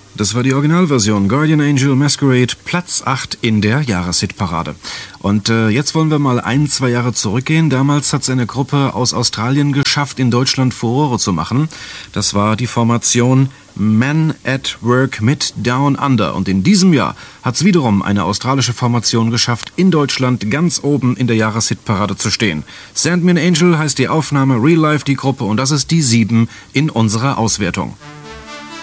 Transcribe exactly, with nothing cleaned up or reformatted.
Das war die Originalversion Guardian Angel Masquerade, Platz acht in der Jahreshitparade. Und äh, jetzt wollen wir mal ein, zwei Jahre zurückgehen. Damals hat es eine Gruppe aus Australien geschafft, in Deutschland Furore zu machen. Das war die Formation Men at Work mit Down Under. Und in diesem Jahr hat es wiederum eine australische Formation geschafft, in Deutschland ganz oben in der Jahreshitparade zu stehen. Sandman Angel heißt die Aufnahme, Real Life die Gruppe und das ist die sieben in unserer Auswertung.